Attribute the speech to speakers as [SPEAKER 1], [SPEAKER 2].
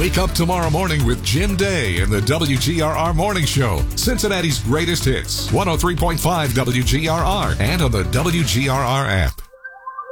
[SPEAKER 1] Wake up tomorrow morning with Jim Day in the WGRR Morning Show, Cincinnati's greatest hits, 103.5 WGRR, and on the WGRR app.